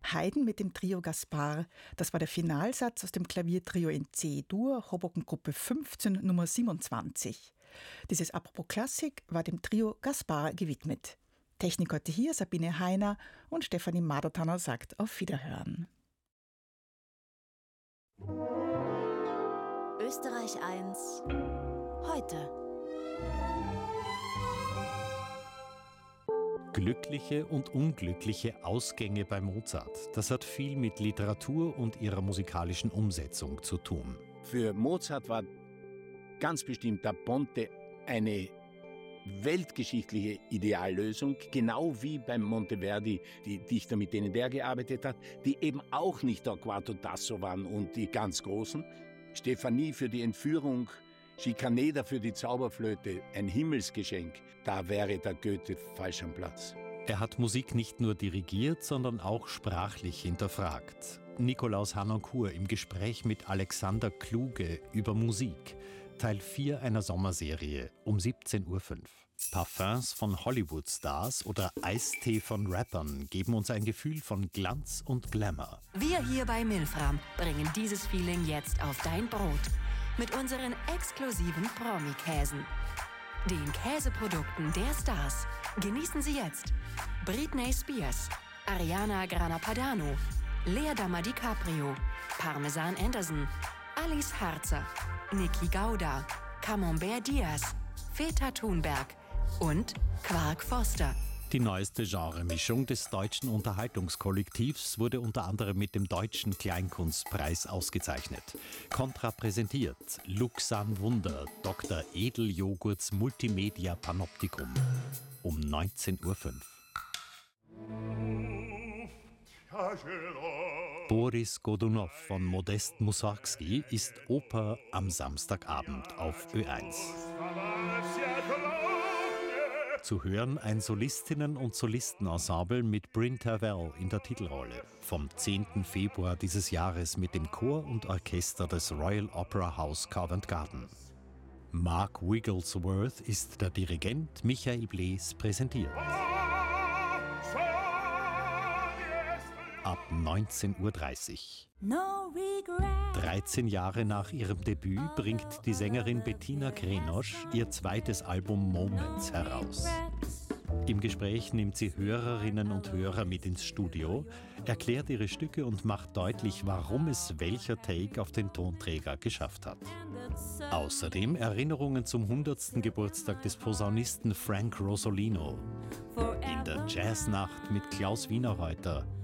Haydn mit dem Trio Gaspar. Das war der Finalsatz aus dem Klaviertrio in C-Dur, Hoboken-Gruppe 15, Nummer 27. Dieses Apropos Klassik war dem Trio Gaspar gewidmet. Technik heute hier Sabine Heiner und Stefanie Madertanner sagt auf Wiederhören. Österreich 1 heute. Glückliche und unglückliche Ausgänge bei Mozart. Das hat viel mit Literatur und ihrer musikalischen Umsetzung zu tun. Für Mozart war ganz bestimmt der Ponte eine weltgeschichtliche Ideallösung, genau wie beim Monteverdi die Dichter, mit denen der gearbeitet hat, die eben auch nicht der Quarto Tasso waren und die ganz Großen. Stefanie für die Entführung, Schikaneder für die Zauberflöte, ein Himmelsgeschenk. Da wäre der Goethe falsch am Platz. Er hat Musik nicht nur dirigiert, sondern auch sprachlich hinterfragt. Nikolaus Harnoncourt im Gespräch mit Alexander Kluge über Musik. Teil 4 einer Sommerserie um 17.05 Uhr. Parfums von Hollywood-Stars oder Eistee von Rappern geben uns ein Gefühl von Glanz und Glamour. Wir hier bei Milfram bringen dieses Feeling jetzt auf dein Brot. Mit unseren exklusiven Promi-Käsen. Den Käseprodukten der Stars. Genießen Sie jetzt Britney Spears, Ariana Grana Padano, Leerdammer DiCaprio, Parmesan Anderson, Alice Harzer, Niki Gauda, Camembert Diaz, Feta Thunberg und Quark Foster. Die neueste Genremischung des deutschen Unterhaltungskollektivs wurde unter anderem mit dem Deutschen Kleinkunstpreis ausgezeichnet. Kontrapräsentiert Luxan Wunder, Dr. Edeljoghurts Multimedia Panoptikum um 19.05 Uhr. Boris Godunow von Modest Mussorgsky ist Oper am Samstagabend auf Ö1. Zu hören ein Solistinnen- und Solistenensemble mit Bryn Tervel in der Titelrolle. Vom 10. Februar dieses Jahres mit dem Chor und Orchester des Royal Opera House Covent Garden. Mark Wigglesworth ist der Dirigent, Michael Blees präsentiert. Ab 19.30 Uhr. 13 Jahre nach ihrem Debüt bringt die Sängerin Bettina Krenosch ihr zweites Album Moments heraus. Im Gespräch nimmt sie Hörerinnen und Hörer mit ins Studio, erklärt ihre Stücke und macht deutlich, warum es welcher Take auf den Tonträger geschafft hat. Außerdem Erinnerungen zum 100. Geburtstag des Posaunisten Frank Rosolino. In der Jazznacht mit Klaus Wienerreuter